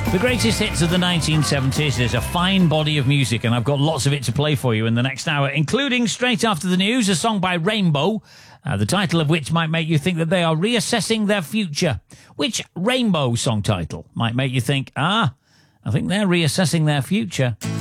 The greatest hits of the 1970s is a fine body of music, and I've got lots of it to play for you in the next hour, including straight after the news, a song by Rainbow, the title of which might make you think that they are reassessing their future. Which Rainbow song title might make you think, I think they're reassessing their future?